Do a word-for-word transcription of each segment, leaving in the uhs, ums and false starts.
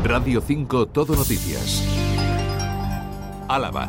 Radio cinco Todo Noticias. Álava.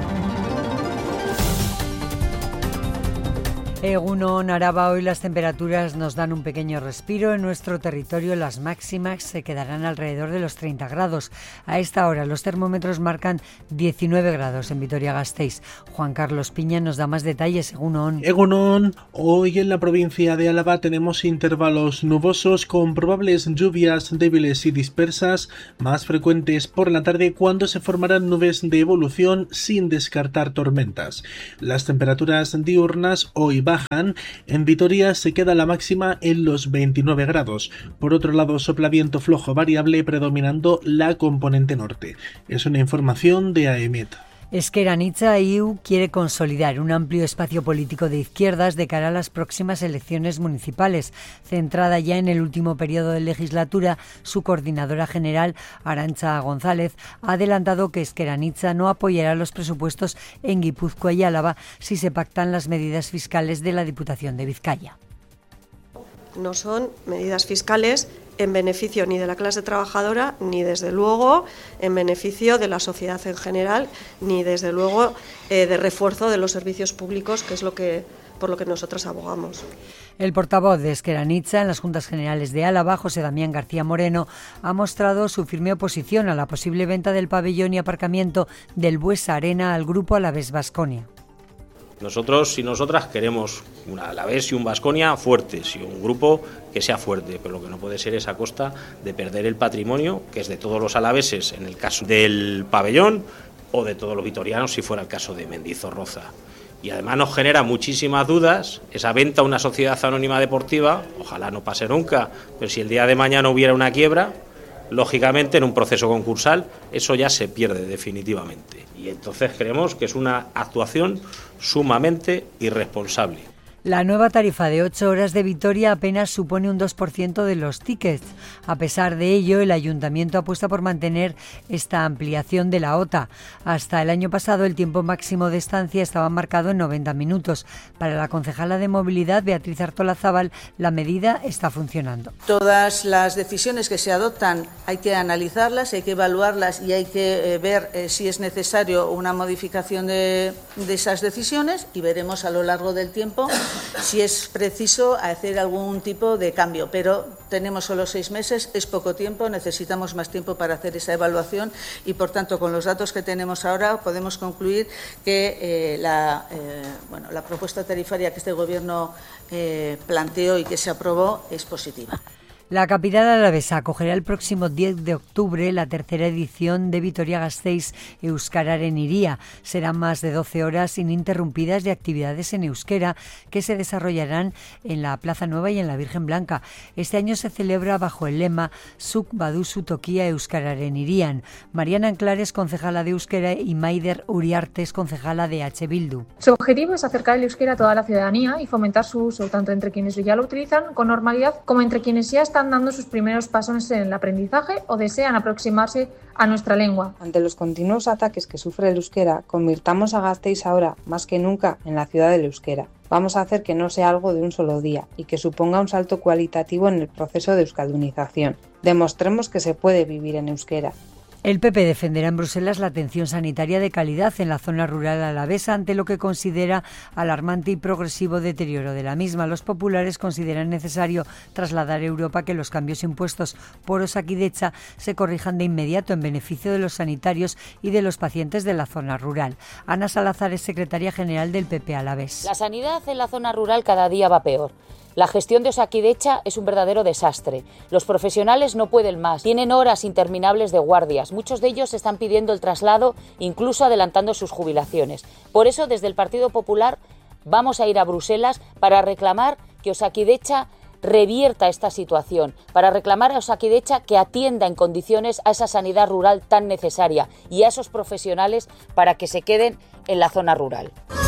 Egunon, Araba, hoy las temperaturas nos dan un pequeño respiro. En nuestro territorio las máximas se quedarán alrededor de los treinta grados. A esta hora los termómetros marcan diecinueve grados en Vitoria-Gasteiz. Juan Carlos Piña nos da más detalles. Egunon. Egunon, hoy en la provincia de Álava tenemos intervalos nubosos con probables lluvias débiles y dispersas, más frecuentes por la tarde cuando se formarán nubes de evolución sin descartar tormentas. Las temperaturas diurnas hoy bajan. En Vitoria se queda la máxima en los veintinueve grados. Por otro lado, sopla viento flojo variable predominando la componente norte. Es una información de A E M E T. Ezker Anitza I U quiere consolidar un amplio espacio político de izquierdas de cara a las próximas elecciones municipales. Centrada ya en el último periodo de legislatura, su coordinadora general, Arantxa González, ha adelantado que Ezker Anitza no apoyará los presupuestos en Guipúzcoa y Álava si se pactan las medidas fiscales de la Diputación de Vizcaya. No son medidas fiscales en beneficio ni de la clase trabajadora, ni desde luego en beneficio de la sociedad en general, ni desde luego eh, de refuerzo de los servicios públicos, que es lo que por lo que nosotros abogamos. El portavoz de Ezker Anitza en las Juntas Generales de Álava, José Damián García Moreno, ha mostrado su firme oposición a la posible venta del pabellón y aparcamiento del Buesa Arena al grupo Alavés Baskonia. Nosotros y nosotras queremos un Alavés y un Baskonia fuertes y un grupo que sea fuerte, pero lo que no puede ser es a costa de perder el patrimonio, que es de todos los alaveses en el caso del pabellón o de todos los vitorianos si fuera el caso de Mendizorroza. Y además nos genera muchísimas dudas esa venta a una sociedad anónima deportiva, ojalá no pase nunca, pero si el día de mañana hubiera una quiebra, lógicamente en un proceso concursal eso ya se pierde definitivamente. Y entonces creemos que es una actuación sumamente irresponsable. La nueva tarifa de ocho horas de Vitoria apenas supone un dos por ciento de los tickets. A pesar de ello, el Ayuntamiento apuesta por mantener esta ampliación de la O T A. Hasta el año pasado, el tiempo máximo de estancia estaba marcado en noventa minutos. Para la concejala de Movilidad, Beatriz Artolazábal, la medida está funcionando. Todas las decisiones que se adoptan hay que analizarlas, hay que evaluarlas y hay que eh, ver eh, si es necesario una modificación de, de esas decisiones y veremos a lo largo del tiempo si es preciso hacer algún tipo de cambio, pero tenemos solo seis meses, es poco tiempo, necesitamos más tiempo para hacer esa evaluación y, por tanto, con los datos que tenemos ahora podemos concluir que eh, la, eh, bueno, la propuesta tarifaria que este Gobierno eh, planteó y que se aprobó es positiva. La capital alavesa acogerá el próximo diez de octubre la tercera edición de Vitoria-Gasteiz Euskararen Hiria. Serán más de doce horas ininterrumpidas de actividades en euskera que se desarrollarán en la Plaza Nueva y en la Virgen Blanca. Este año se celebra bajo el lema Zuk baduzu tokia Euskararen Hirian. Mariana Anclares, concejala de euskera, y Maider Uriartes, concejala de H. Bildu. Su objetivo es acercar el euskera a toda la ciudadanía y fomentar su uso tanto entre quienes ya lo utilizan con normalidad como entre quienes ya están dando sus primeros pasos en el aprendizaje o desean aproximarse a nuestra lengua. Ante los continuos ataques que sufre el euskera, convirtamos a Gasteiz ahora, más que nunca, en la ciudad del euskera. Vamos a hacer que no sea algo de un solo día y que suponga un salto cualitativo en el proceso de euskaldunización. Demostremos que se puede vivir en euskera. El P P defenderá en Bruselas la atención sanitaria de calidad en la zona rural alavesa ante lo que considera alarmante y progresivo deterioro de la misma. Los populares consideran necesario trasladar a Europa que los cambios impuestos por Osakidetza se corrijan de inmediato en beneficio de los sanitarios y de los pacientes de la zona rural. Ana Salazar es secretaria general del P P alavés. La sanidad en la zona rural cada día va peor. La gestión de Osakidetza es un verdadero desastre. Los profesionales no pueden más, tienen horas interminables de guardias. Muchos de ellos están pidiendo el traslado, incluso adelantando sus jubilaciones. Por eso, desde el Partido Popular, vamos a ir a Bruselas para reclamar que Osakidetza revierta esta situación, para reclamar a Osakidetza que atienda en condiciones a esa sanidad rural tan necesaria y a esos profesionales para que se queden en la zona rural.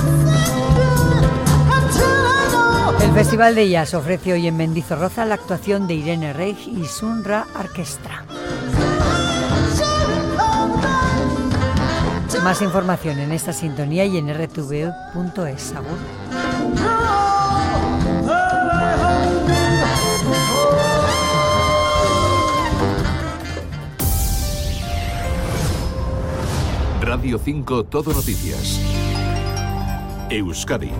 El Festival de Jazz ofrece hoy en Mendizorroza la actuación de Irene Reich y Sunra Orquestra. Más información en esta sintonía y en erre te ve punto es. Agur. Radio cinco Todo Noticias. Euskadi.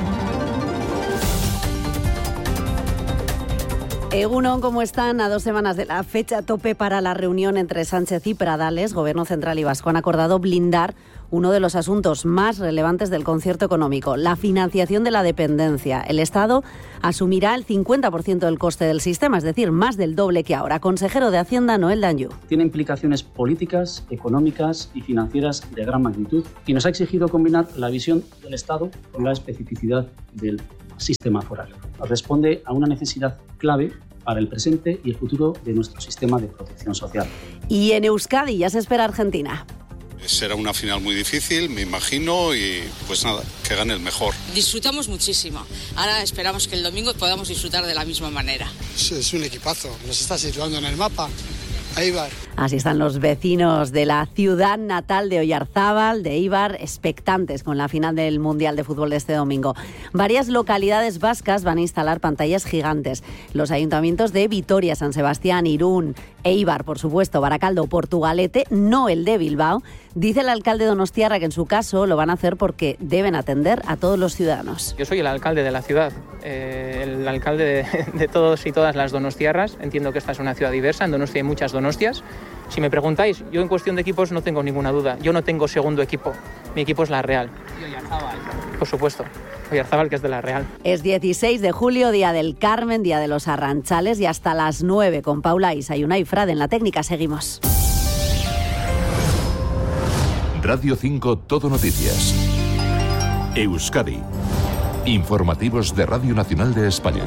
Egunon, ¿cómo están? A dos semanas de la fecha tope para la reunión entre Sánchez y Pradales, Gobierno Central y Vasco han acordado blindar uno de los asuntos más relevantes del concierto económico, la financiación de la dependencia. El Estado asumirá el cincuenta por ciento del coste del sistema, es decir, más del doble que ahora. Consejero de Hacienda, Noel Danyu. Tiene implicaciones políticas, económicas y financieras de gran magnitud y nos ha exigido combinar la visión del Estado con la especificidad del sistema foral. Responde a una necesidad clave para el presente y el futuro de nuestro sistema de protección social. Y en Euskadi ya se espera Argentina. Será una final muy difícil, me imagino, y pues nada, que gane el mejor. Disfrutamos muchísimo. Ahora esperamos que el domingo podamos disfrutar de la misma manera. Es, es un equipazo, nos está situando en el mapa. Eibar. Así están los vecinos de la ciudad natal de Oyarzábal, de Eibar, expectantes con la final del Mundial de Fútbol de este domingo. Varias localidades vascas van a instalar pantallas gigantes. Los ayuntamientos de Vitoria, San Sebastián, Irún, Eibar, por supuesto, Baracaldo, Portugalete, no el de Bilbao. Dice el alcalde donostiarra que en su caso lo van a hacer porque deben atender a todos los ciudadanos. Yo soy el alcalde de la ciudad, eh, el alcalde de, de todos y todas las donostiarras. Entiendo que esta es una ciudad diversa, en Donostia hay muchas donostias. Si me preguntáis, yo en cuestión de equipos no tengo ninguna duda. Yo no tengo segundo equipo, mi equipo es la Real. Y Oyarzábal. Por supuesto. Oyarzábal, que es de la Real. Es dieciséis de julio, Día del Carmen, Día de los Arranchales, y hasta las nueve con Paula Isa y Unai Frade en la técnica seguimos. Radio cinco Todo Noticias. Euskadi. Informativos de Radio Nacional de España.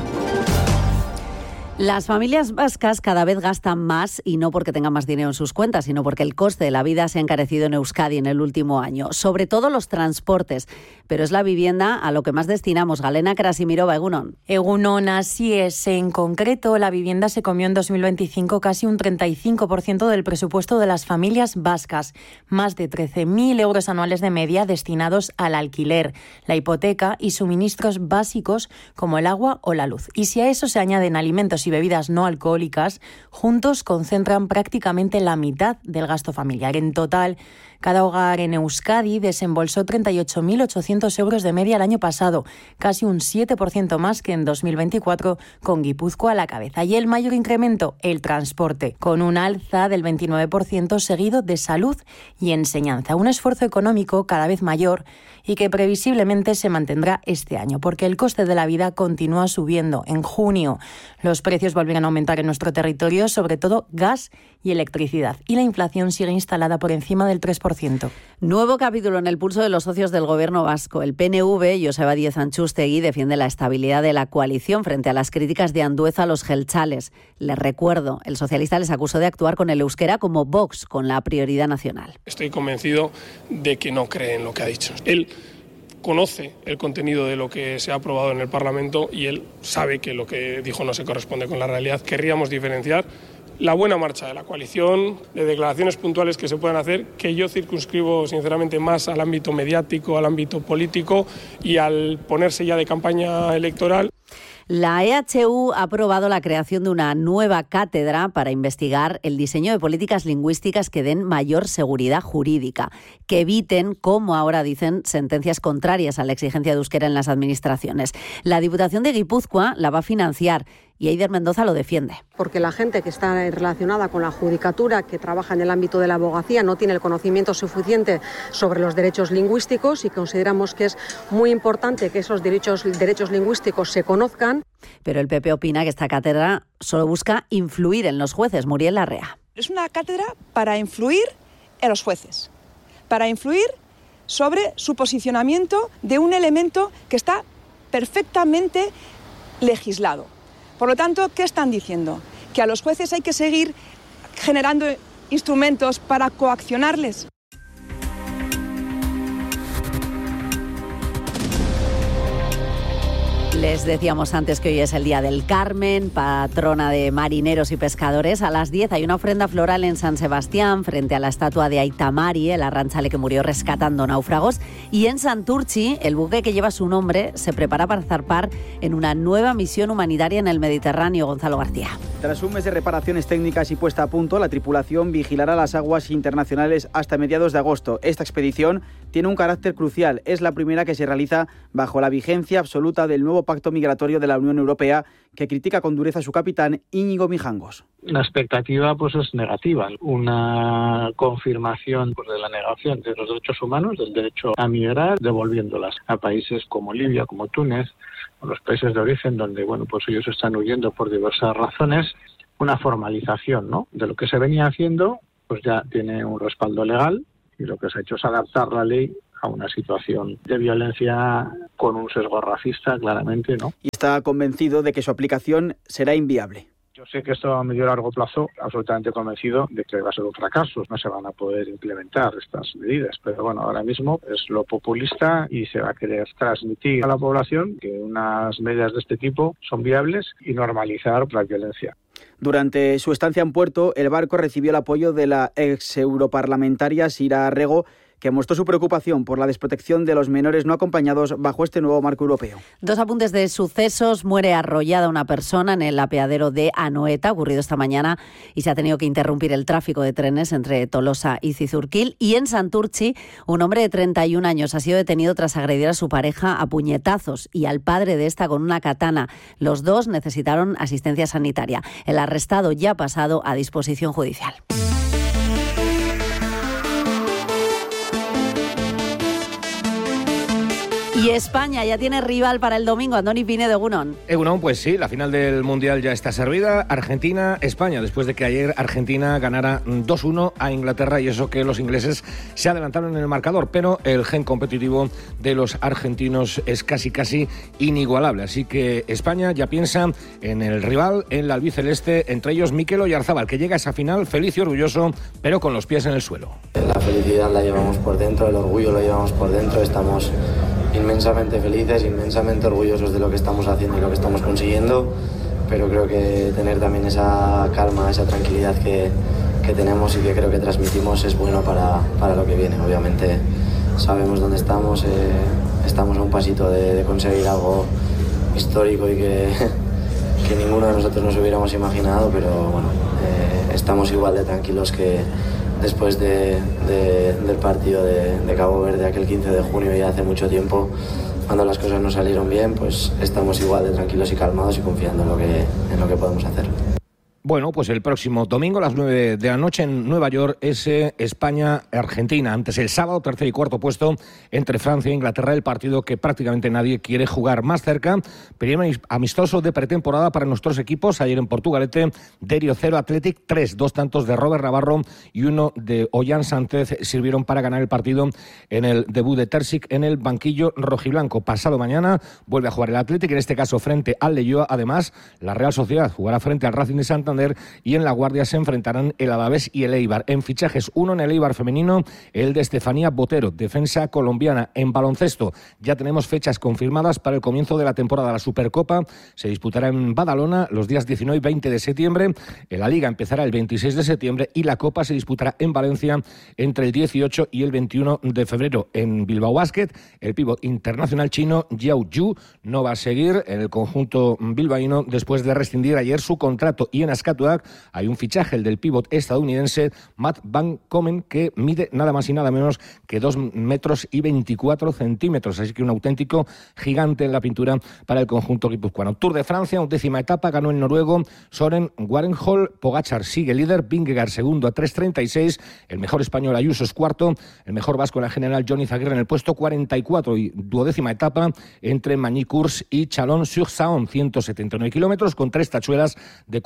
Las familias vascas cada vez gastan más y no porque tengan más dinero en sus cuentas, sino porque el coste de la vida se ha encarecido en Euskadi en el último año. Sobre todo los transportes, pero es la vivienda a lo que más destinamos. Galena Krasimirova, Egunon. Egunon, así es. En concreto, la vivienda se comió en dos mil veinticinco casi un treinta y cinco por ciento del presupuesto de las familias vascas. Más de trece mil euros anuales de media destinados al alquiler, la hipoteca y suministros básicos como el agua o la luz. Y si a eso se añaden alimentos y bebidas no alcohólicas, juntos concentran prácticamente la mitad del gasto familiar. En total, cada hogar en Euskadi desembolsó treinta y ocho mil ochocientos euros de media el año pasado, casi un siete por ciento más que en dos mil veinticuatro, con Guipúzcoa a la cabeza. Y el mayor incremento, el transporte, con un alza del veintinueve por ciento seguido de salud y enseñanza. Un esfuerzo económico cada vez mayor y que previsiblemente se mantendrá este año, porque el coste de la vida continúa subiendo. En junio, los precios volvieron a aumentar en nuestro territorio, sobre todo gas y electricidad, y la inflación sigue instalada por encima del tres por ciento. Nuevo capítulo en el pulso de los socios del gobierno vasco. El P N V, Joseba Díez Antxustegui, defiende la estabilidad de la coalición frente a las críticas de Andueza a los jeltzales. Les recuerdo, el socialista les acusó de actuar con el euskera como Vox, con la prioridad nacional. Estoy convencido de que no cree en lo que ha dicho. Él conoce el contenido de lo que se ha aprobado en el Parlamento y él sabe que lo que dijo no se corresponde con la realidad. Querríamos diferenciar la buena marcha de la coalición, de declaraciones puntuales que se puedan hacer, que yo circunscribo sinceramente más al ámbito mediático, al ámbito político y al ponerse ya de campaña electoral. La E H U ha aprobado la creación de una nueva cátedra para investigar el diseño de políticas lingüísticas que den mayor seguridad jurídica, que eviten, como ahora dicen, sentencias contrarias a la exigencia de euskera en las administraciones. La Diputación de Guipúzcoa la va a financiar y Eider Mendoza lo defiende. Porque la gente que está relacionada con la judicatura, que trabaja en el ámbito de la abogacía, no tiene el conocimiento suficiente sobre los derechos lingüísticos y consideramos que es muy importante que esos derechos, derechos lingüísticos se conozcan. Pero el P P opina que esta cátedra solo busca influir en los jueces. Muriel Larrea. Es una cátedra para influir en los jueces, para influir sobre su posicionamiento de un elemento que está perfectamente legislado. Por lo tanto, ¿qué están diciendo? ¿Que a los jueces hay que seguir generando instrumentos para coaccionarles? Les decíamos antes que hoy es el Día del Carmen, patrona de marineros y pescadores. A las diez hay una ofrenda floral en San Sebastián frente a la estatua de Aita Mari, el arrantzale que murió rescatando náufragos. Y en Santurtzi, el buque que lleva su nombre se prepara para zarpar en una nueva misión humanitaria en el Mediterráneo. Gonzalo García. Tras un mes de reparaciones técnicas y puesta a punto, la tripulación vigilará las aguas internacionales hasta mediados de agosto. Esta expedición tiene un carácter crucial. Es la primera que se realiza bajo la vigencia absoluta del nuevo Pacto Migratorio de la Unión Europea, que critica con dureza a su capitán, Íñigo Mijangos. La expectativa pues es negativa, una confirmación pues, de la negación de los derechos humanos, del derecho a migrar, devolviéndolas a países como Libia, como Túnez, o los países de origen donde bueno pues ellos están huyendo por diversas razones. Una formalización, ¿no?, de lo que se venía haciendo, pues ya tiene un respaldo legal y lo que se ha hecho es adaptar la ley a una situación de violencia con un sesgo racista, claramente, ¿no? Y está convencido de que su aplicación será inviable. Yo sé que esto a medio y largo plazo, absolutamente convencido de que va a ser un fracaso, no se van a poder implementar estas medidas, pero bueno, ahora mismo es lo populista y se va a querer transmitir a la población que unas medidas de este tipo son viables y normalizar la violencia. Durante su estancia en puerto, el barco recibió el apoyo de la ex europarlamentaria Sira Rego, que mostró su preocupación por la desprotección de los menores no acompañados bajo este nuevo marco europeo. Dos apuntes de sucesos. Muere arrollada una persona en el apeadero de Anoeta, ocurrido esta mañana, y se ha tenido que interrumpir el tráfico de trenes entre Tolosa y Cizurquil. Y en Santurtzi, un hombre de treinta y un años ha sido detenido tras agredir a su pareja a puñetazos y al padre de esta con una katana. Los dos necesitaron asistencia sanitaria. El arrestado ya ha pasado a disposición judicial. Y España ya tiene rival para el domingo. Andoni Pinedo, Egunon. Egunon, pues sí, la final del Mundial ya está servida. Argentina-España, después de que ayer Argentina ganara dos uno a Inglaterra, y eso que los ingleses se adelantaron en el marcador, pero el gen competitivo de los argentinos es casi casi inigualable. Así que España ya piensa en el rival, en la albiceleste, entre ellos Mikel Oyarzábal, que llega a esa final feliz y orgulloso, pero con los pies en el suelo. La felicidad la llevamos por dentro, el orgullo lo llevamos por dentro, estamos inmensamente felices, inmensamente orgullosos de lo que estamos haciendo y lo que estamos consiguiendo, pero creo que tener también esa calma, esa tranquilidad que, que tenemos y que creo que transmitimos es bueno para, para lo que viene. Obviamente sabemos dónde estamos, eh, estamos a un pasito de, de conseguir algo histórico y que, que ninguno de nosotros nos hubiéramos imaginado, pero bueno, eh, estamos igual de tranquilos que después de, de, del partido de, de Cabo Verde aquel quince de junio, ya hace mucho tiempo, cuando las cosas no salieron bien, pues estamos igual de tranquilos y calmados y confiando en lo que, en lo que podemos hacer. Bueno, pues el próximo domingo a las nueve de la noche en Nueva York es España-Argentina. Antes el sábado, tercer y cuarto puesto entre Francia e Inglaterra, el partido que prácticamente nadie quiere jugar. Más cerca, primer amistoso de pretemporada para nuestros equipos. Ayer en Portugalete, Derio cero, Athletic tres. Dos tantos de Robert Navarro y uno de Ollán Sánchez sirvieron para ganar el partido en el debut de Terzic en el banquillo rojiblanco. Pasado mañana vuelve a jugar el Athletic, en este caso frente al Leioa. Además, la Real Sociedad jugará frente al Racing de Santander, y en La Guardia se enfrentarán el Alavés y el Eibar. En fichajes, uno en el Eibar femenino, el de Estefanía Botero, defensa colombiana. En baloncesto ya tenemos fechas confirmadas para el comienzo de la temporada. La Supercopa se disputará en Badalona los días diecinueve y veinte de septiembre, en la Liga empezará el veintiséis de septiembre y la Copa se disputará en Valencia entre el dieciocho y el veintiuno de febrero. En Bilbao Basket, el pívot internacional chino Yao Yu no va a seguir en el conjunto bilbaíno después de rescindir ayer su contrato. Y en Ascatuac hay un fichaje, el del pívot estadounidense Matt Van Komen, que mide nada más y nada menos que dos metros y veinticuatro centímetros, así que un auténtico gigante en la pintura para el conjunto guipuzcoano. Tour de Francia, undécima etapa, ganó el noruego Soren Warenhol. Pogačar sigue líder, Vingegaard segundo a tres treinta y seis, el mejor español Ayuso es cuarto, el mejor vasco en la general Johnny Zaguirre en el puesto cuarenta y cuatro, y duodécima etapa entre Magny-Cours y Chalon-sur-Saône, ciento setenta y nueve kilómetros con tres tachuelas de cuarta categoría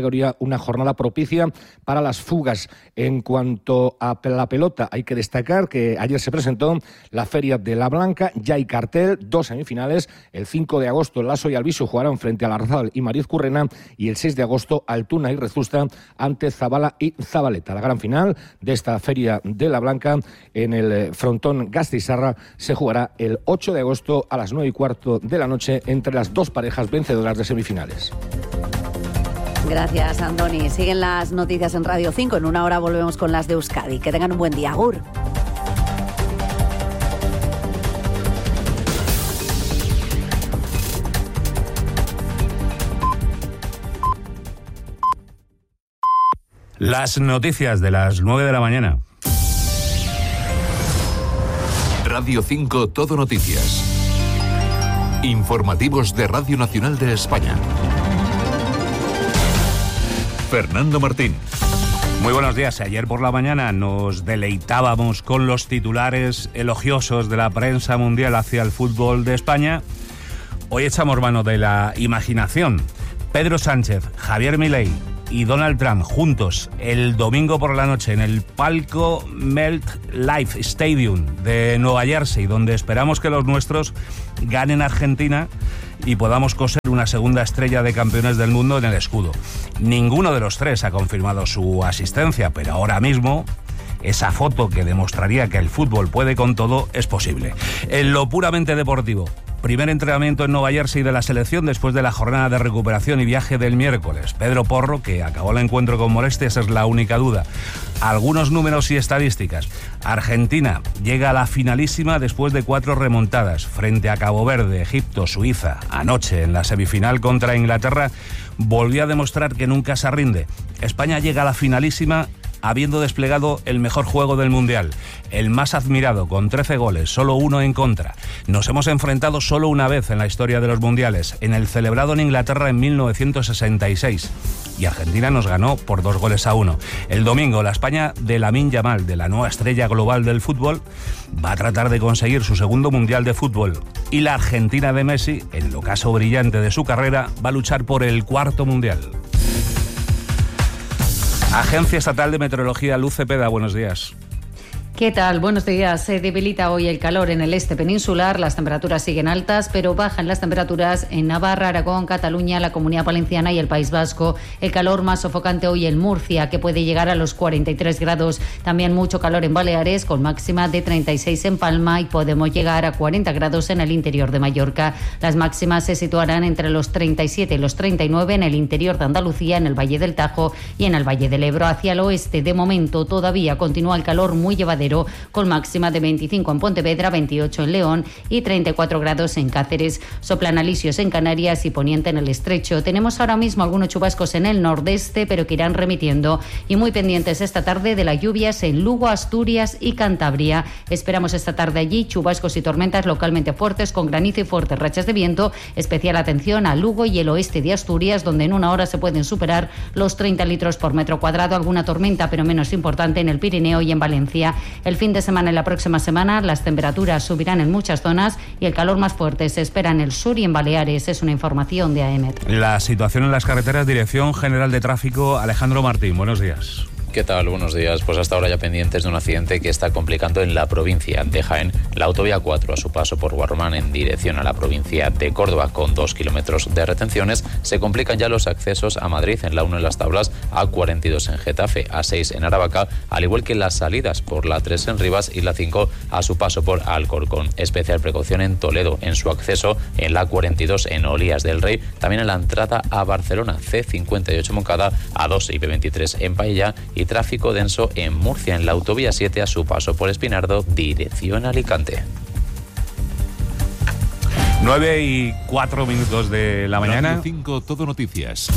categoría una jornada propicia para las fugas. En cuanto a la pelota, hay que destacar que ayer se presentó la Feria de la Blanca, ya hay cartel, dos semifinales. El cinco de agosto Lasso y Albisu jugarán frente a Larzábal y Mariz Currena, y el seis de agosto Altuna y Rezusta ante Zabala y Zabaleta. La gran final de esta Feria de la Blanca en el frontón Gasteizarra se jugará el ocho de agosto a las nueve y cuarto de la noche entre las dos parejas vencedoras de semifinales. Gracias, Andoni. Siguen las noticias en Radio cinco. En una hora volvemos con las de Euskadi. Que tengan un buen día. Agur. Las noticias de las nueve de la mañana. Radio cinco Todo Noticias. Informativos de Radio Nacional de España. Fernando Martín. Muy buenos días. Ayer por la mañana nos deleitábamos con los titulares elogiosos de la prensa mundial hacia el fútbol de España. Hoy echamos mano de la imaginación. Pedro Sánchez, Javier Milei y Donald Trump juntos el domingo por la noche en el palco MetLife Stadium de Nueva Jersey, donde esperamos que los nuestros ganen Argentina y podamos coser una segunda estrella de campeones del mundo en el escudo. Ninguno de los tres ha confirmado su asistencia, pero ahora mismo esa foto que demostraría que el fútbol puede con todo es posible. En lo puramente deportivo, primer entrenamiento en Nueva Jersey de la selección después de la jornada de recuperación y viaje del miércoles. Pedro Porro, que acabó el encuentro con molestias, es la única duda. Algunos números y estadísticas. Argentina llega a la finalísima después de cuatro remontadas frente a Cabo Verde, Egipto, Suiza. Anoche, en la semifinal contra Inglaterra, volvió a demostrar que nunca se rinde. España llega a la finalísima habiendo desplegado el mejor juego del Mundial, el más admirado, con trece goles, solo uno en contra. Nos hemos enfrentado solo una vez en la historia de los Mundiales, en el celebrado en Inglaterra en mil novecientos sesenta y seis. Y Argentina nos ganó por dos goles a uno. El domingo, la España de Lamine Yamal, de la nueva estrella global del fútbol, va a tratar de conseguir su segundo Mundial de fútbol. Y la Argentina de Messi, en el ocaso brillante de su carrera, va a luchar por el cuarto Mundial. Agencia Estatal de Meteorología, Luz Cepeda, buenos días. ¿Qué tal? Buenos días. Se debilita hoy el calor en el este peninsular, las temperaturas siguen altas, pero bajan las temperaturas en Navarra, Aragón, Cataluña, la Comunidad Valenciana y el País Vasco. El calor más sofocante hoy en Murcia, que puede llegar a los cuarenta y tres grados. También mucho calor en Baleares, con máxima de treinta y seis en Palma, y podemos llegar a cuarenta grados en el interior de Mallorca. Las máximas se situarán entre los treinta y siete y los treinta y nueve en el interior de Andalucía, en el Valle del Tajo y en el Valle del Ebro. Hacia el oeste, de momento, todavía continúa el calor muy llevadero, con máxima de veinticinco en Pontevedra, veintiocho en León y treinta y cuatro grados en Cáceres. Soplan alisios en Canarias y poniente en el Estrecho. Tenemos ahora mismo algunos chubascos en el nordeste, pero que irán remitiendo, y muy pendientes esta tarde de las lluvias en Lugo, Asturias y Cantabria. Esperamos esta tarde allí chubascos y tormentas localmente fuertes, con granizo y fuertes rachas de viento. Especial atención a Lugo y el oeste de Asturias, donde en una hora se pueden superar los treinta litros por metro cuadrado. Alguna tormenta, pero menos importante, en el Pirineo y en Valencia. El fin de semana y la próxima semana las temperaturas subirán en muchas zonas y el calor más fuerte se espera en el sur y en Baleares. Es una información de A E M E T. La situación en las carreteras, Dirección General de Tráfico, Alejandro Martín, buenos días. ¿Qué tal? Buenos días. Pues hasta ahora ya pendientes de un accidente que está complicando en la provincia de Jaén la autovía cuatro a su paso por Guarromán en dirección a la provincia de Córdoba, con dos kilómetros de retenciones. Se complican ya los accesos a Madrid en la uno en Las Tablas, A cuarenta y dos en Getafe, A seis en Aravaca, al igual que las salidas por la tres en Rivas y la cinco a su paso por Alcorcón. Especial precaución en Toledo en su acceso en la cuarenta y dos en Olías del Rey, también en la entrada a Barcelona, C cincuenta y ocho Moncada, A dos y P veintitrés en Paella, y tráfico denso en Murcia en la autovía siete a su paso por Espinardo, dirección Alicante. nueve y cuatro minutos de la mañana. Radio cinco Todo Noticias.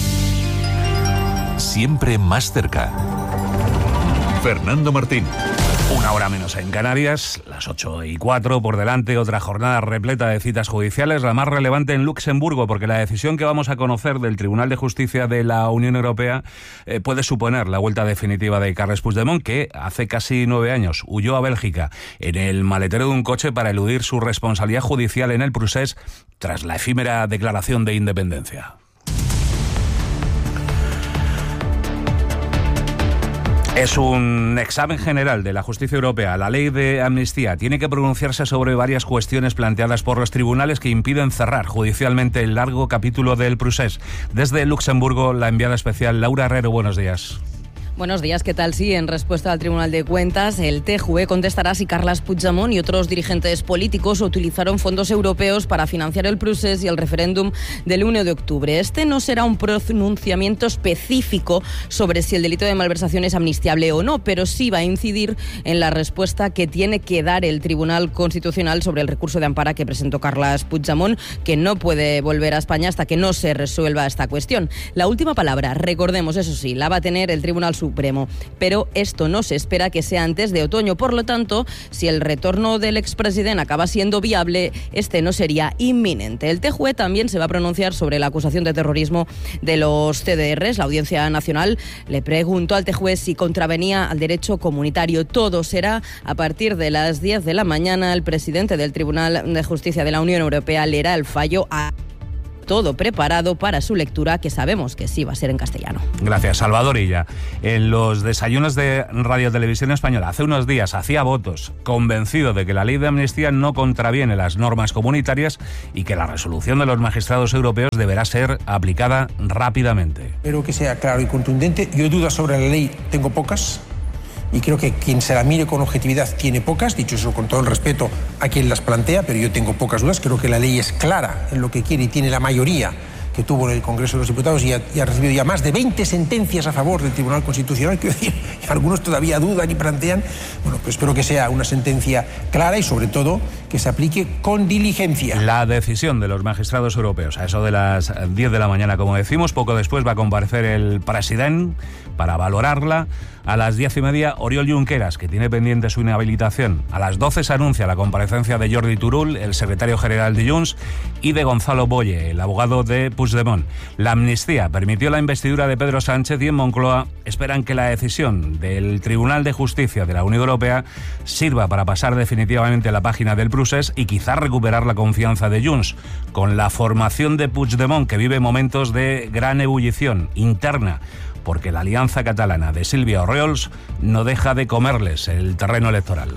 Siempre más cerca. Fernando Martín. Una hora menos en Canarias, las ocho y cuatro por delante, otra jornada repleta de citas judiciales, la más relevante en Luxemburgo, porque la decisión que vamos a conocer del Tribunal de Justicia de la Unión Europea eh, puede suponer la vuelta definitiva de Carles Puigdemont, que hace casi nueve años huyó a Bélgica en el maletero de un coche para eludir su responsabilidad judicial en el procés tras la efímera declaración de independencia. Es un examen general de la justicia europea. La ley de amnistía tiene que pronunciarse sobre varias cuestiones planteadas por los tribunales que impiden cerrar judicialmente el largo capítulo del procés. Desde Luxemburgo, la enviada especial Laura Herrero, buenos días. Buenos días, ¿qué tal? Sí, en respuesta al Tribunal de Cuentas, el T J U E contestará si Carles Puigdemont y otros dirigentes políticos utilizaron fondos europeos para financiar el procés y el referéndum del uno de octubre. Este no será un pronunciamiento específico sobre si el delito de malversación es amnistiable o no, pero sí va a incidir en la respuesta que tiene que dar el Tribunal Constitucional sobre el recurso de amparo que presentó Carles Puigdemont, que no puede volver a España hasta que no se resuelva esta cuestión. La última palabra, recordemos, eso sí, la va a tener el Tribunal Supremo. Supremo. Pero esto no se espera que sea antes de otoño. Por lo tanto, si el retorno del expresidente acaba siendo viable, este no sería inminente. El T J U E también se va a pronunciar sobre la acusación de terrorismo de los C D Rs. La Audiencia Nacional le preguntó al T J U E si contravenía al derecho comunitario. Todo será a partir de las diez de la mañana. El presidente del Tribunal de Justicia de la Unión Europea leerá el fallo a todo preparado para su lectura, que sabemos que sí va a ser en castellano. Gracias, Salvador Illa. En los desayunos de Radio Televisión Española hace unos días hacía votos convencido de que la ley de amnistía no contraviene las normas comunitarias y que la resolución de los magistrados europeos deberá ser aplicada rápidamente. Espero que sea claro y contundente. Yo dudas sobre la ley tengo pocas. Y creo que quien se la mire con objetividad tiene pocas, dicho eso con todo el respeto a quien las plantea, pero yo tengo pocas dudas. Creo que la ley es clara en lo que quiere y tiene la mayoría que tuvo en el Congreso de los Diputados y ha, y ha recibido ya más de veinte sentencias a favor del Tribunal Constitucional. Quiero decir, algunos todavía dudan y plantean. Bueno, pues espero que sea una sentencia clara y sobre todo que se aplique con diligencia. La decisión de los magistrados europeos, a eso de las diez de la mañana, como decimos, poco después va a comparecer el presidente para valorarla. A las diez y media, Oriol Junqueras, que tiene pendiente su inhabilitación. A las doce se anuncia la comparecencia de Jordi Turull, el secretario general de Junts, y de Gonzalo Boye, el abogado de Puigdemont. La amnistía permitió la investidura de Pedro Sánchez y en Moncloa esperan que la decisión del Tribunal de Justicia de la Unión Europea sirva para pasar definitivamente la página del procés y quizás recuperar la confianza de Junts, con la formación de Puigdemont, que vive momentos de gran ebullición interna, porque la alianza catalana de Sílvia Orriols no deja de comerles el terreno electoral.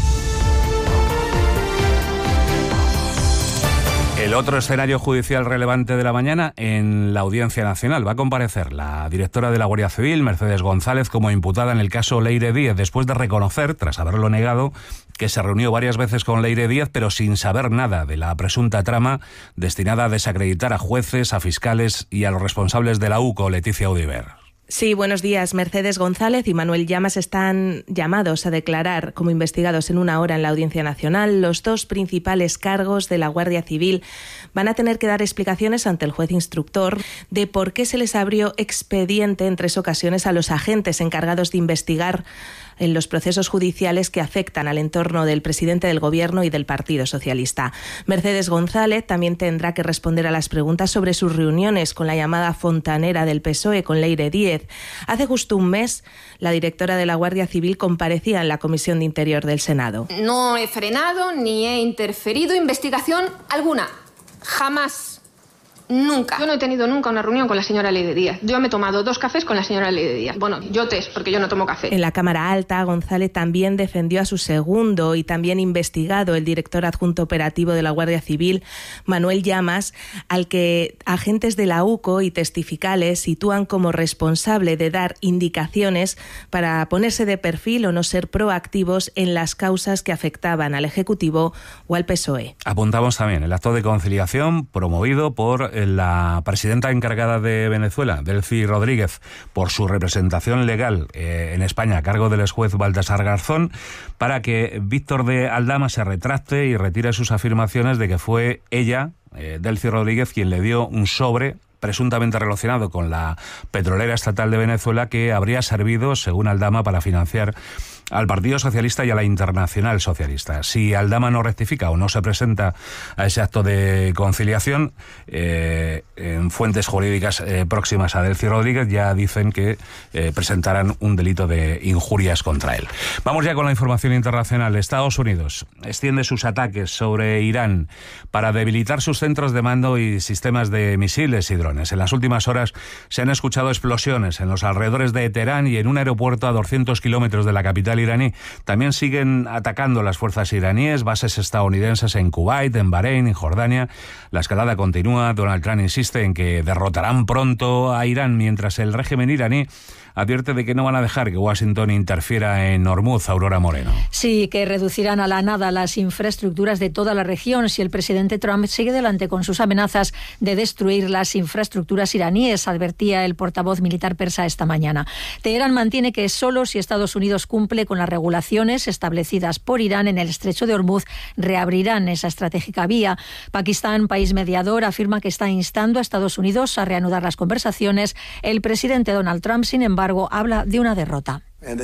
El otro escenario judicial relevante de la mañana en la Audiencia Nacional. Va a comparecer la directora de la Guardia Civil, Mercedes González, como imputada en el caso Leire Díez, después de reconocer, tras haberlo negado, que se reunió varias veces con Leire Díez, pero sin saber nada de la presunta trama destinada a desacreditar a jueces, a fiscales y a los responsables de la U C O, Leticia Audiver. Sí, buenos días. Mercedes González y Manuel Llamas están llamados a declarar como investigados en una hora en la Audiencia Nacional. Los dos principales cargos de la Guardia Civil van a tener que dar explicaciones ante el juez instructor de por qué se les abrió expediente en tres ocasiones a los agentes encargados de investigar en los procesos judiciales que afectan al entorno del presidente del Gobierno y del Partido Socialista. Mercedes González también tendrá que responder a las preguntas sobre sus reuniones con la llamada fontanera del P S O E, con Leire Díez. Hace justo un mes, la directora de la Guardia Civil comparecía en la Comisión de Interior del Senado. No he frenado ni he interferido investigación alguna. Jamás. Nunca. Yo no he tenido nunca una reunión con la señora Leire Díaz. Yo me he tomado dos cafés con la señora Leire Díaz. Bueno, yo tres, porque yo no tomo café. En la Cámara Alta, González también defendió a su segundo y también investigado, el director adjunto operativo de la Guardia Civil, Manuel Llamas, al que agentes de la U C O y testificales sitúan como responsable de dar indicaciones para ponerse de perfil o no ser proactivos en las causas que afectaban al Ejecutivo o al P S O E. Apuntamos también el acto de conciliación promovido por la presidenta encargada de Venezuela, Delcy Rodríguez, por su representación legal eh, en España a cargo del juez Baltasar Garzón, para que Víctor de Aldama se retracte y retire sus afirmaciones de que fue ella, eh, Delcy Rodríguez, quien le dio un sobre presuntamente relacionado con la petrolera estatal de Venezuela que habría servido, según Aldama, para financiar al Partido Socialista y a la Internacional Socialista. Si Aldama no rectifica o no se presenta a ese acto de conciliación, eh, en fuentes jurídicas eh, próximas a Delcy Rodríguez ya dicen que eh, presentarán un delito de injurias contra él. Vamos ya con la información internacional. Estados Unidos extiende sus ataques sobre Irán para debilitar sus centros de mando y sistemas de misiles y drones. En las últimas horas se han escuchado explosiones en los alrededores de Teherán y en un aeropuerto a doscientos kilómetros de la capital iraní. También siguen atacando las fuerzas iraníes bases estadounidenses en Kuwait, en Bahrein, en Jordania. La escalada continúa. Donald Trump insiste en que derrotarán pronto a Irán, mientras el régimen iraní advierte de que no van a dejar que Washington interfiera en Hormuz. Aurora Moreno. Sí, que reducirán a la nada las infraestructuras de toda la región si el presidente Trump sigue adelante con sus amenazas de destruir las infraestructuras iraníes, advertía el portavoz militar persa esta mañana. Teherán mantiene que solo si Estados Unidos cumple con las regulaciones establecidas por Irán en el estrecho de Hormuz reabrirán esa estratégica vía. Pakistán, país mediador, afirma que está instando a Estados Unidos a reanudar las conversaciones. El presidente Donald Trump, sin embargo, habla de una derrota.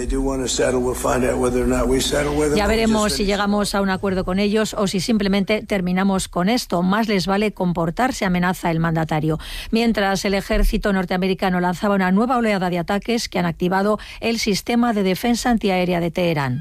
Ya veremos si llegamos a un acuerdo con ellos o si simplemente terminamos con esto. Más les vale comportarse, amenaza el mandatario. Mientras el ejército norteamericano lanzaba una nueva oleada de ataques que han activado el sistema de defensa antiaérea de Teherán.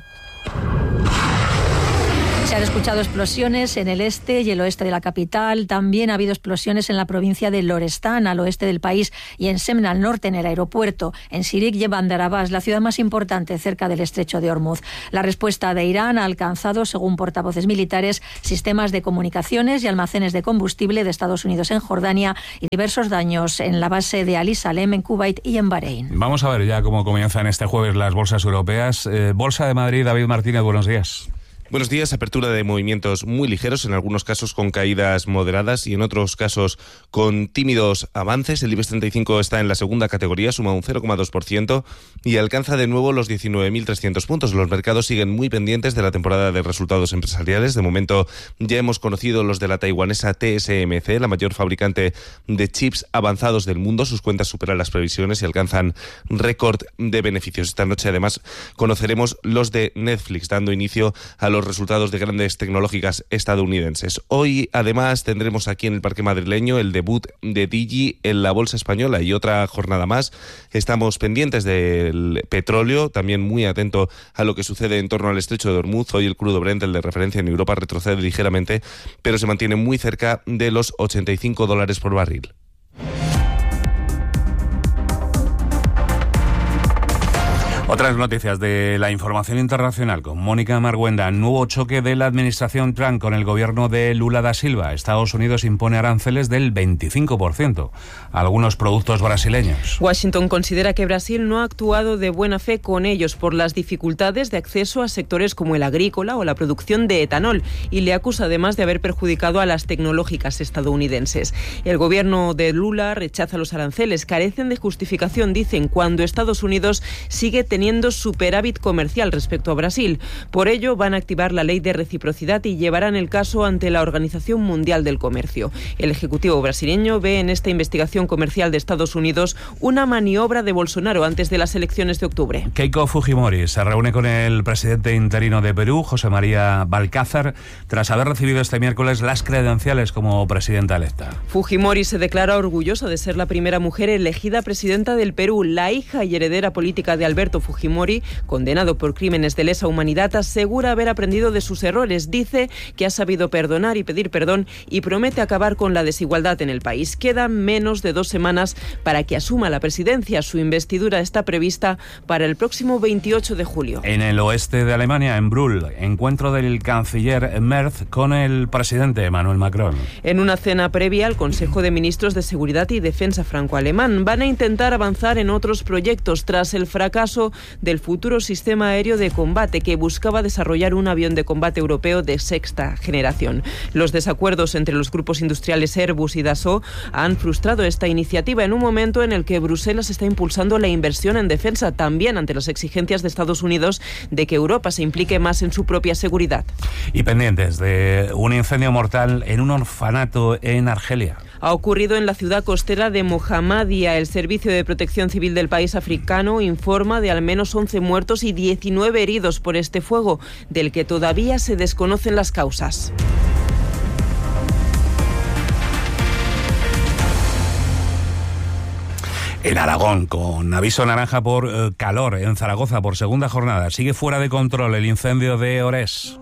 Se han escuchado explosiones en el este y el oeste de la capital. También ha habido explosiones en la provincia de Lorestán, al oeste del país, y en Semna, al norte, en el aeropuerto. En Sirik y en Bandar Abbas, la ciudad más importante cerca del estrecho de Hormuz. La respuesta de Irán ha alcanzado, según portavoces militares, sistemas de comunicaciones y almacenes de combustible de Estados Unidos en Jordania y diversos daños en la base de Ali Salem, en Kuwait y en Bahrein. Vamos a ver ya cómo comienzan este jueves las bolsas europeas. Eh, Bolsa de Madrid, David Martínez, buenos días. Buenos días. Apertura de movimientos muy ligeros, en algunos casos con caídas moderadas y en otros casos con tímidos avances. El IBEX treinta y cinco está en la segunda categoría, suma un cero coma dos por ciento y alcanza de nuevo los diecinueve mil trescientos puntos. Los mercados siguen muy pendientes de la temporada de resultados empresariales. De momento ya hemos conocido los de la taiwanesa T S M C, la mayor fabricante de chips avanzados del mundo. Sus cuentas superan las previsiones y alcanzan récord de beneficios. Esta noche además conoceremos los de Netflix, dando inicio a los resultados de grandes tecnológicas estadounidenses. Hoy, además, tendremos aquí en el Parque Madrileño el debut de Digi en la Bolsa Española y otra jornada más. Estamos pendientes del petróleo, también muy atento a lo que sucede en torno al estrecho de Hormuz. Hoy el crudo Brent, el de referencia en Europa, retrocede ligeramente, pero se mantiene muy cerca de los ochenta y cinco dólares por barril. Otras noticias de la información internacional con Mónica Marguenda. Nuevo choque de la administración Trump con el gobierno de Lula da Silva. Estados Unidos impone aranceles del veinticinco por ciento a algunos productos brasileños. Washington considera que Brasil no ha actuado de buena fe con ellos por las dificultades de acceso a sectores como el agrícola o la producción de etanol y le acusa además de haber perjudicado a las tecnológicas estadounidenses. El gobierno de Lula rechaza los aranceles, carecen de justificación, dicen, cuando Estados Unidos sigue teniendo superávit comercial respecto a Brasil. Por ello, van a activar la ley de reciprocidad y llevarán el caso ante la Organización Mundial del Comercio. El Ejecutivo brasileño ve en esta investigación comercial de Estados Unidos una maniobra de Bolsonaro antes de las elecciones de octubre. Keiko Fujimori se reúne con el presidente interino de Perú, José María Balcázar, tras haber recibido este miércoles las credenciales como presidenta electa. Fujimori se declara orgullosa de ser la primera mujer elegida presidenta del Perú. La hija y heredera política de Alberto Fujimori, condenado por crímenes de lesa humanidad, asegura haber aprendido de sus errores. Dice que ha sabido perdonar y pedir perdón y promete acabar con la desigualdad en el país. Quedan menos de dos semanas para que asuma la presidencia. Su investidura está prevista para el próximo veintiocho de julio. En el oeste de Alemania, en Brühl, encuentro del canciller Merz con el presidente Emmanuel Macron. En una cena previa al Consejo de Ministros de Seguridad y Defensa franco-alemán, van a intentar avanzar en otros proyectos tras el fracaso del futuro sistema aéreo de combate que buscaba desarrollar un avión de combate europeo de sexta generación. Los desacuerdos entre los grupos industriales Airbus y Dassault han frustrado esta iniciativa en un momento en el que Bruselas está impulsando la inversión en defensa, también ante las exigencias de Estados Unidos de que Europa se implique más en su propia seguridad. Y pendientes de un incendio mortal en un orfanato en Argelia. Ha ocurrido en la ciudad costera de Mohammadia. El Servicio de Protección Civil del país africano informa de al menos once muertos y diecinueve heridos por este fuego, del que todavía se desconocen las causas. En Aragón, con aviso naranja por eh, calor, en Zaragoza por segunda jornada, sigue fuera de control el incendio de Orés,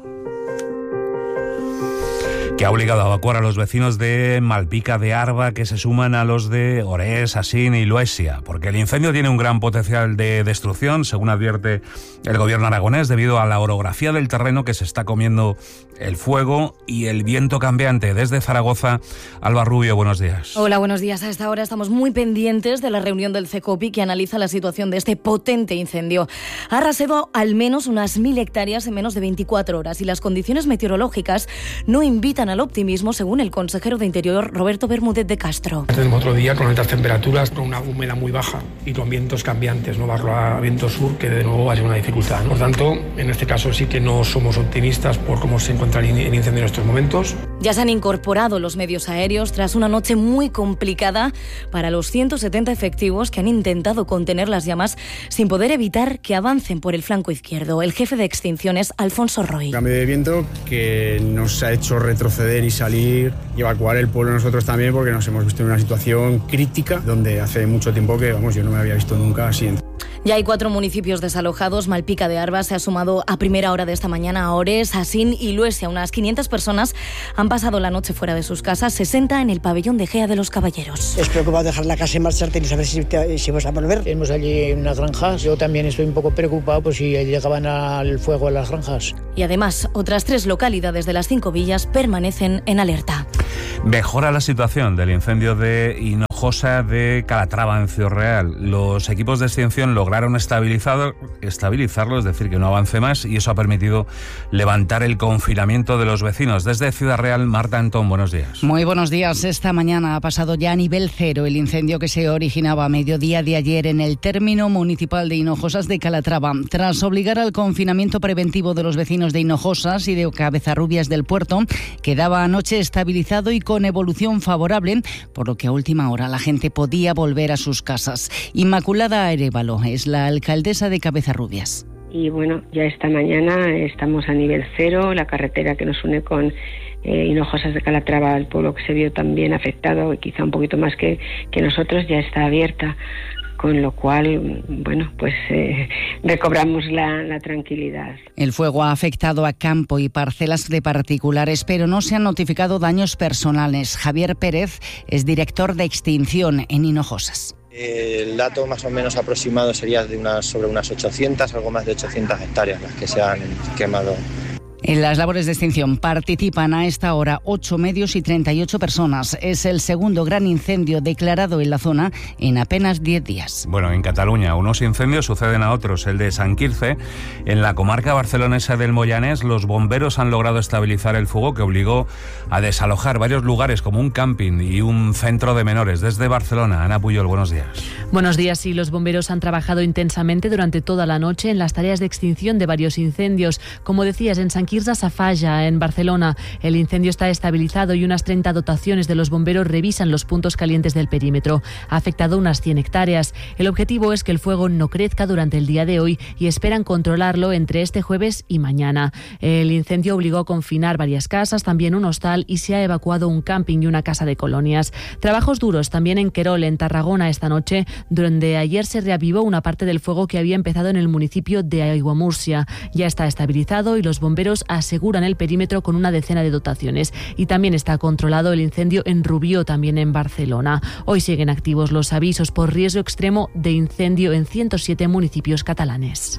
que ha obligado a evacuar a los vecinos de Malpica de Arba, que se suman a los de Orés, Asín y Luesia, porque el incendio tiene un gran potencial de destrucción, según advierte el gobierno aragonés, debido a la orografía del terreno que se está comiendo el fuego y el viento cambiante. Desde Zaragoza, Alba Rubio, buenos días. Hola, buenos días. A esta hora estamos muy pendientes de la reunión del CECOPI que analiza la situación de este potente incendio. Ha arrasado al menos unas mil hectáreas en menos de veinticuatro horas y las condiciones meteorológicas no invitan al optimismo, según el consejero de Interior, Roberto Bermúdez de Castro. Tenemos otro día con altas temperaturas, con una humedad muy baja y con vientos cambiantes, no barro a viento sur, que de nuevo va a ser una dificultad, ¿no? Por tanto, en este caso sí que no somos optimistas por cómo se encuentra el incendio en estos momentos. Ya se han incorporado los medios aéreos tras una noche muy complicada para los ciento setenta efectivos que han intentado contener las llamas sin poder evitar que avancen por el flanco izquierdo. El jefe de extinciones, Alfonso Roy. Un cambio de viento que nos ha hecho retroceder y salir y evacuar el pueblo nosotros también, porque nos hemos visto en una situación crítica donde hace mucho tiempo que, vamos, yo no me había visto nunca así. Ya hay cuatro municipios desalojados. Malpica de Arba se ha sumado a primera hora de esta mañana a Orés, Asín y Luesia. Unas quinientas personas han pasado la noche fuera de sus casas, sesenta en el pabellón de Gea de los Caballeros. Es preocupado dejar la casa y marcharte y saber si, te, si vas a volver. Tenemos allí unas granjas. Yo también estoy un poco preocupado por si llegaban al fuego a las granjas. Y además, otras tres localidades de las cinco villas permanecen en alerta. Mejora la situación del incendio de Hinojosa de Calatrava, en Ciudad Real. Los equipos de extinción lograron estabilizar, estabilizarlo, es decir, que no avance más, y eso ha permitido levantar el confinamiento de los vecinos. Desde Ciudad Real, Marta Antón, buenos días. Muy buenos días. Esta mañana ha pasado ya a nivel cero el incendio que se originaba a mediodía de ayer en el término municipal de Hinojosas de Calatrava. Tras obligar al confinamiento preventivo de los vecinos de Hinojosas y de Cabezarrubias del Puerto, quedaba anoche estabilizado y con evolución favorable, por lo que a última hora la gente podía volver a sus casas. Inmaculada Arévalo es la alcaldesa de Cabezarrubias. Y bueno, ya esta mañana estamos a nivel cero. La carretera que nos une con eh, Hinojosas de Calatrava, el pueblo que se vio también afectado, y quizá un poquito más que, que nosotros, ya está abierta. Con lo cual, bueno, pues eh, recobramos la, la tranquilidad. El fuego ha afectado a campo y parcelas de particulares, pero no se han notificado daños personales. Javier Pérez es director de extinción en Hinojosas. El dato más o menos aproximado sería de unas, sobre unas ochocientas, algo más de ochocientas hectáreas las que se han quemado. En las labores de extinción participan a esta hora ocho medios y treinta y ocho personas. Es el segundo gran incendio declarado en la zona en apenas diez días. Bueno, en Cataluña unos incendios suceden a otros. El de San Quirze, en la comarca barcelonesa del Moianès, los bomberos han logrado estabilizar el fuego que obligó a desalojar varios lugares como un camping y un centro de menores. Desde Barcelona, Ana Puyol, buenos días. Buenos días. Sí, los bomberos han trabajado intensamente durante toda la noche en las tareas de extinción de varios incendios. Como decías, en San Quirze Safaja, en Barcelona, el incendio está estabilizado y unas treinta dotaciones de los bomberos revisan los puntos calientes del perímetro. Ha afectado unas cien hectáreas. El objetivo es que el fuego no crezca durante el día de hoy y esperan controlarlo entre este jueves y mañana. El incendio obligó a confinar varias casas, también un hostal, y se ha evacuado un camping y una casa de colonias. Trabajos duros también en Querol, en Tarragona, esta noche, donde ayer se reavivó una parte del fuego que había empezado en el municipio de Aiguamurcia. Ya está estabilizado y los bomberos aseguran el perímetro con una decena de dotaciones. Y también está controlado el incendio en Rubió, también en Barcelona. Hoy siguen activos los avisos por riesgo extremo de incendio en ciento siete municipios catalanes.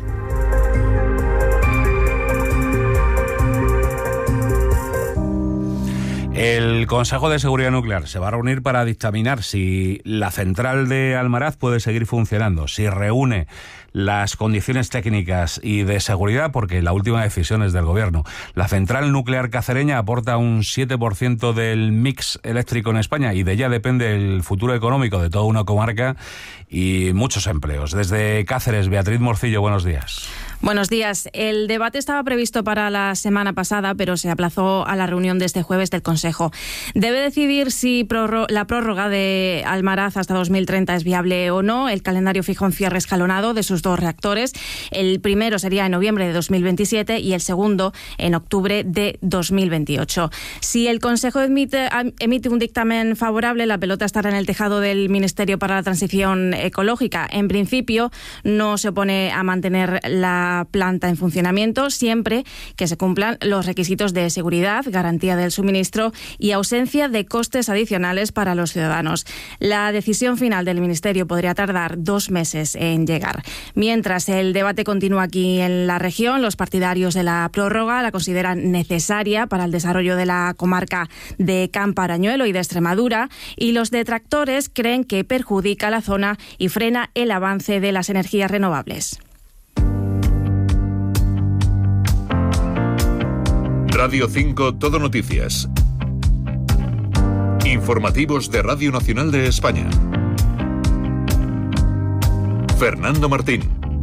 El Consejo de Seguridad Nuclear se va a reunir para dictaminar si la central de Almaraz puede seguir funcionando, si reúne las condiciones técnicas y de seguridad, porque la última decisión es del Gobierno. La central nuclear cacereña aporta un siete por ciento del mix eléctrico en España y de ella depende el futuro económico de toda una comarca y muchos empleos. Desde Cáceres, Beatriz Morcillo, buenos días. Buenos días. El debate estaba previsto para la semana pasada, pero se aplazó a la reunión de este jueves del Consejo. Debe decidir si prorro- la prórroga de Almaraz hasta dos mil treinta es viable o no. El calendario fija un cierre escalonado de sus dos reactores. El primero sería en noviembre de dos mil veintisiete y el segundo en octubre de dos mil veintiocho. Si el Consejo emite, emite un dictamen favorable, la pelota estará en el tejado del Ministerio para la Transición Ecológica. En principio, no se opone a mantener la planta en funcionamiento siempre que se cumplan los requisitos de seguridad, garantía del suministro y ausencia de costes adicionales para los ciudadanos. La decisión final del Ministerio podría tardar dos meses en llegar. Mientras el debate continúa aquí en la región, los partidarios de la prórroga la consideran necesaria para el desarrollo de la comarca de Campo-Arañuelo y de Extremadura, y los detractores creen que perjudica la zona y frena el avance de las energías renovables. Radio cinco Todo Noticias. Informativos de Radio Nacional de España. Fernando Martín.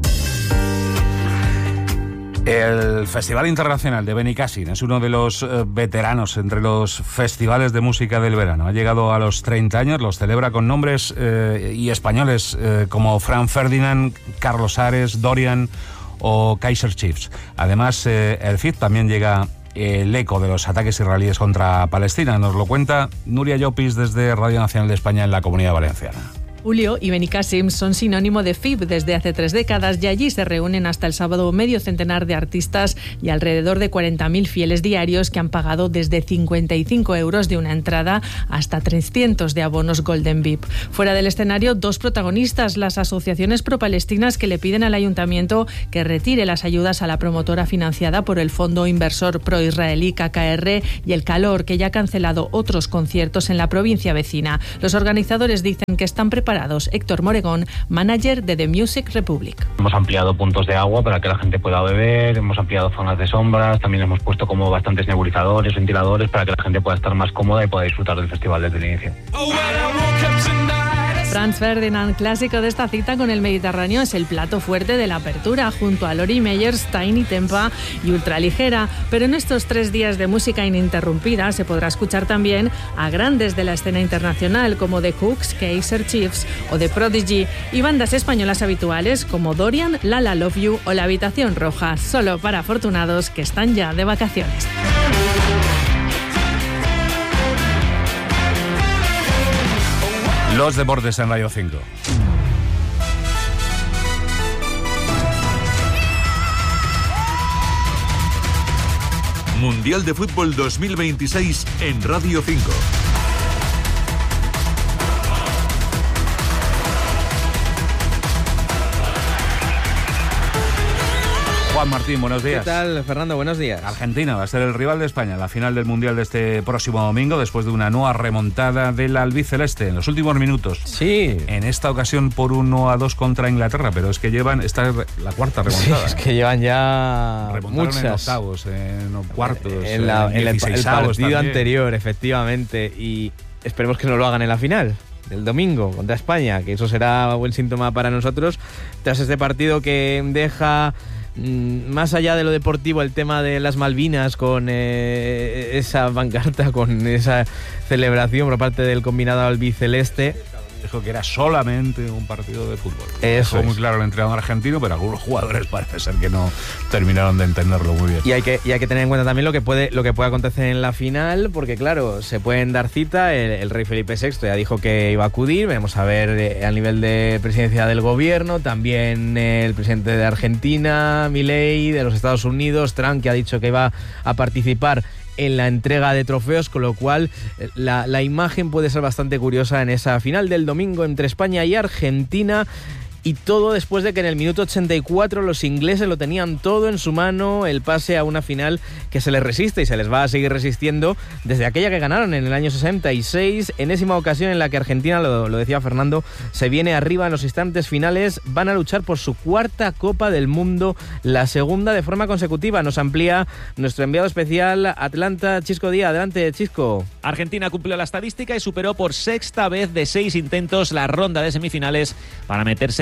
El Festival Internacional de Benicàssim es uno de los eh, veteranos entre los festivales de música del verano. Ha llegado a los treinta años, los celebra con nombres eh, y españoles eh, como Fran Ferdinand, Carlos Ares, Dorian o Kaiser Chiefs. Además, eh, el F I T también llega el eco de los ataques israelíes contra Palestina. Nos lo cuenta Nuria Llopis desde Radio Nacional de España en la Comunidad Valenciana. Julio y Benicàssim son sinónimo de F I B desde hace tres décadas y allí se reúnen hasta el sábado medio centenar de artistas y alrededor de cuarenta mil fieles diarios que han pagado desde cincuenta y cinco euros de una entrada hasta trescientos de abonos Golden V I P. Fuera del escenario, dos protagonistas, las asociaciones pro-palestinas que le piden al ayuntamiento que retire las ayudas a la promotora financiada por el fondo inversor pro-israelí K K R, y el Calor, que ya ha cancelado otros conciertos en la provincia vecina. Los organizadores dicen que están preparados. Héctor Moregón, manager de The Music Republic. Hemos ampliado puntos de agua para que la gente pueda beber, hemos ampliado zonas de sombras, también hemos puesto como bastantes nebulizadores, ventiladores para que la gente pueda estar más cómoda y pueda disfrutar del festival desde el inicio. Franz Ferdinand, clásico de esta cita con el Mediterráneo, es el plato fuerte de la apertura, junto a Lori Meyers, Tiny Tempa y Ultraligera. Pero en estos tres días de música ininterrumpida se podrá escuchar también a grandes de la escena internacional como The Cooks, Kaiser Chiefs o The Prodigy, y bandas españolas habituales como Dorian, La La Love You o La Habitación Roja, solo para afortunados que están ya de vacaciones. Los deportes en Radio cinco. Mundial de Fútbol dos mil veintiséis en Radio cinco. Juan Martín, buenos días. ¿Qué tal, Fernando? Buenos días. Argentina va a ser el rival de España en la final del Mundial de este próximo domingo, después de una nueva remontada del albiceleste en los últimos minutos. Sí. En esta ocasión por uno a dos contra Inglaterra, pero es que llevan, esta es la cuarta remontada. Sí, es que llevan ya Remontaron muchas. en octavos, en cuartos, en, la, en, en el, el partido también. anterior, efectivamente, y esperemos que no lo hagan en la final del domingo contra España, que eso será buen síntoma para nosotros, tras este partido que deja más allá de lo deportivo el tema de las Malvinas, con eh, esa pancarta, con esa celebración por parte del combinado albiceleste. Dijo que era solamente un partido de fútbol. Eso Fue es. muy claro el entrenador argentino, pero algunos jugadores parece ser que no terminaron de entenderlo muy bien. Y hay que, y hay que tener en cuenta también lo que puede lo que puede acontecer en la final, porque claro, se pueden dar cita. El, el rey Felipe sexto ya dijo que iba a acudir. Vamos a ver eh, a nivel de presidencia del gobierno, también eh, el presidente de Argentina, Milei, de los Estados Unidos, Trump, que ha dicho que iba a participar en la entrega de trofeos, con lo cual la, la imagen puede ser bastante curiosa en esa final del domingo entre España y Argentina. Y todo después de que en el minuto ochenta y cuatro los ingleses lo tenían todo en su mano, el pase a una final que se les resiste y se les va a seguir resistiendo desde aquella que ganaron en el año sesenta y seis, enésima ocasión en la que Argentina, lo, lo decía Fernando, se viene arriba en los instantes finales. Van a luchar por su cuarta Copa del Mundo, la segunda de forma consecutiva. Nos amplía nuestro enviado especial Atlanta, Chisco Díaz. Adelante, Chisco. Argentina cumplió la estadística y superó por sexta vez de seis intentos la ronda de semifinales para meterse en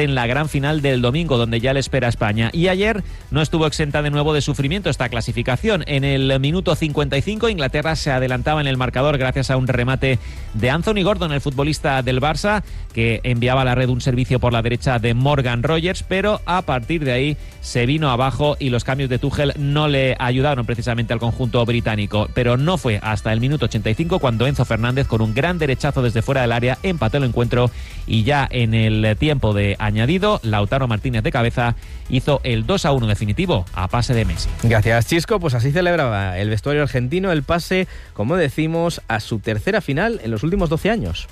en la gran final del domingo, donde ya le espera a España. Y ayer no estuvo exenta de nuevo de sufrimiento esta clasificación. En el minuto cincuenta y cinco, Inglaterra se adelantaba en el marcador gracias a un remate de Anthony Gordon, el futbolista del Barça, que enviaba a la red un servicio por la derecha de Morgan Rogers, pero a partir de ahí se vino abajo y los cambios de Tuchel no le ayudaron precisamente al conjunto británico. Pero no fue hasta el minuto ochenta y cinco cuando Enzo Fernández, con un gran derechazo desde fuera del área, empató el encuentro, y ya en el tiempo de añadido, Lautaro Martínez de cabeza hizo el dos a uno definitivo a pase de Messi. Gracias, Chisco. Pues así celebraba el vestuario argentino el pase, como decimos, a su tercera final en los últimos doce años.